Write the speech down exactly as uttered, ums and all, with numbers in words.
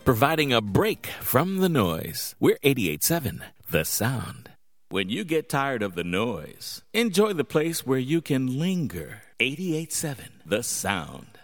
providing a break from the noise. We're eighty-eight point seven, The Sound. When you get tired of the noise, enjoy the place where you can linger. eighty-eight point seven, The Sound.